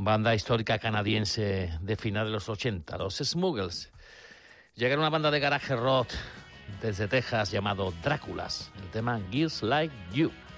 banda histórica canadiense de final de los 80, los Smuggles. Llega una banda de garaje rock desde Texas llamado Dráculas, el tema Girls Like You.